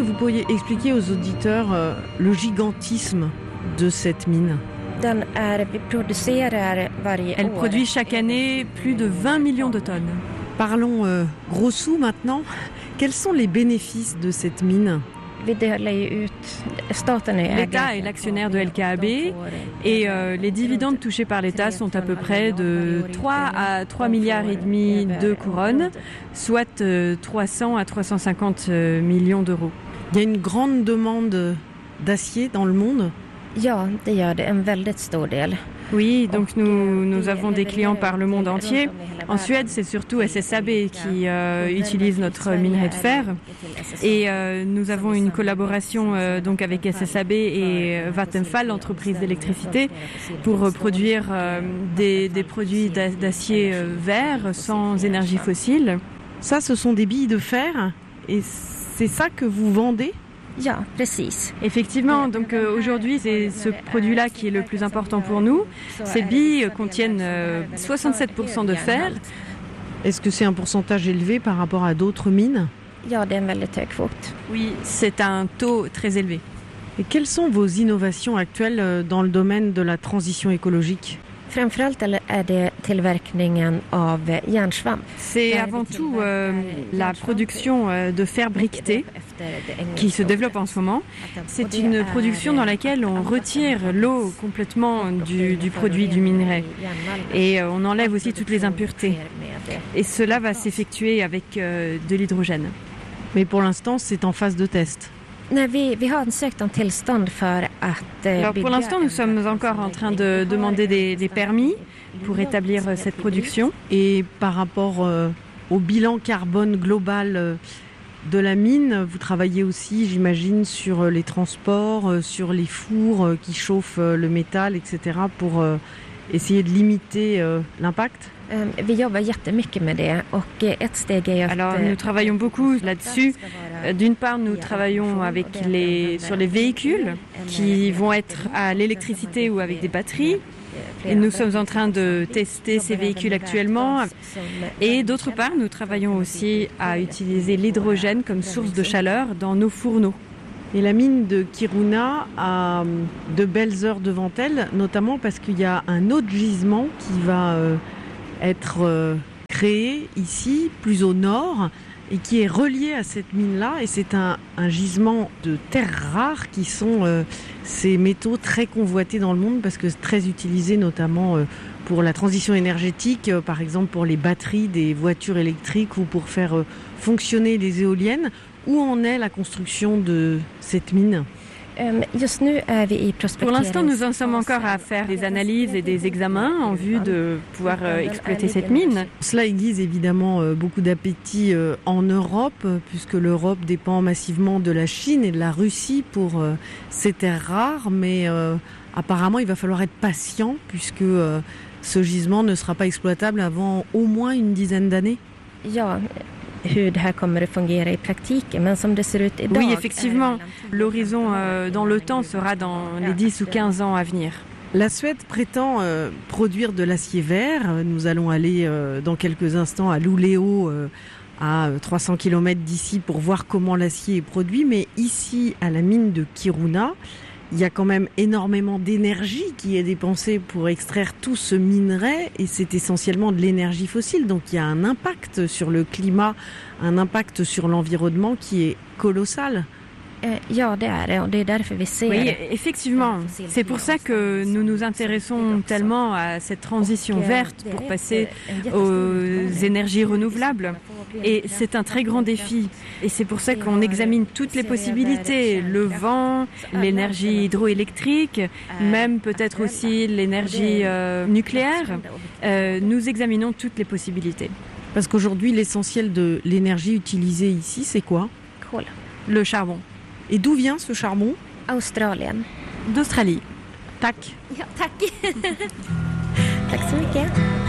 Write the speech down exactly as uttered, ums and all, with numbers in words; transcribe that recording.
que vous pourriez expliquer aux auditeurs euh, le gigantisme de cette mine? Elle produit chaque année plus de vingt millions de tonnes. Parlons euh, gros sous maintenant. Quels sont les bénéfices de cette mine? L'État est l'actionnaire de L K A B et euh, les dividendes touchés par l'État sont à peu près de trois à trois milliards et demi de couronnes, soit euh, trois cents à trois cent cinquante millions d'euros. Il y a une grande demande d'acier dans le monde? Oui, donc nous, nous avons des clients par le monde entier. En Suède, c'est surtout S S A B qui euh, utilise notre minerai de fer. Et euh, nous avons une collaboration euh, donc avec S S A B et Vattenfall, l'entreprise d'électricité, pour euh, produire euh, des, des produits d'acier euh, vert sans énergie fossile. Ça, ce sont des billes de fer et c'est ça que vous vendez? Ja, precis. Effectivement, donc euh, aujourd'hui c'est ce produit-là qui est le plus important pour nous. Ces billes contiennent euh, soixante-sept pour cent de fer. Est-ce que c'est un pourcentage élevé par rapport à d'autres mines? Oui, c'est un taux très élevé. Et quelles sont vos innovations actuelles dans le domaine de la transition écologique? C'est avant tout euh, la production euh, de fer briqueté qui se développe en ce moment. C'est une production dans laquelle on retire l'eau complètement du, du produit du minerai et euh, on enlève aussi toutes les impuretés. Et cela va s'effectuer avec euh, de l'hydrogène. Mais pour l'instant, c'est en phase de test. Alors pour l'instant, nous sommes encore en train de demander des, des permis pour établir cette production. Et par rapport euh, au bilan carbone global euh, de la mine, vous travaillez aussi, j'imagine, sur les transports, euh, sur les fours euh, qui chauffent euh, le métal, et cetera, pour euh, essayer de limiter euh, l'impact? Alors nous travaillons beaucoup là-dessus. D'une part, nous travaillons avec les, sur les véhicules qui vont être à l'électricité ou avec des batteries. Et nous sommes en train de tester ces véhicules actuellement. Et d'autre part, nous travaillons aussi à utiliser l'hydrogène comme source de chaleur dans nos fourneaux. Et la mine de Kiruna a de belles heures devant elle, notamment parce qu'il y a un autre gisement qui va euh, être euh, créé ici, plus au nord, et qui est relié à cette mine-là. Et c'est un, un gisement de terres rares qui sont euh, ces métaux très convoités dans le monde parce que c'est très utilisé notamment euh, pour la transition énergétique, euh, par exemple pour les batteries des voitures électriques ou pour faire euh, fonctionner les éoliennes. Où en est la construction de cette mine? Pour l'instant, nous en sommes encore à faire des analyses et des examens en vue de pouvoir euh, exploiter cette mine. Cela aiguise évidemment euh, beaucoup d'appétit euh, en Europe, euh, puisque l'Europe dépend massivement de la Chine et de la Russie pour euh, ces terres rares, mais euh, apparemment il va falloir être patient puisque euh, ce gisement ne sera pas exploitable avant au moins une dizaine d'années. Oui, effectivement, l'horizon euh, dans le temps sera dans les dix ou quinze ans à venir. La Suède prétend euh, produire de l'acier vert. Nous allons aller euh, dans quelques instants à Luleå, euh, à trois cents kilomètres d'ici, pour voir comment l'acier est produit. Mais ici, à la mine de Kiruna, il y a quand même énormément d'énergie qui est dépensée pour extraire tout ce minerai et c'est essentiellement de l'énergie fossile. Donc il y a un impact sur le climat, un impact sur l'environnement qui est colossal. Oui, effectivement. C'est pour ça que nous nous intéressons tellement à cette transition verte pour passer aux énergies renouvelables. Et c'est un très grand défi. Et c'est pour ça qu'on examine toutes les possibilités. Le vent, l'énergie hydroélectrique, même peut-être aussi l'énergie euh, nucléaire. Euh, nous examinons toutes les possibilités. Parce qu'aujourd'hui, l'essentiel de l'énergie utilisée ici, c'est quoi? Le charbon. Et d'où vient ce charbon? Australien. D'Australie. Tack. Ja, tack. Tack så mycket.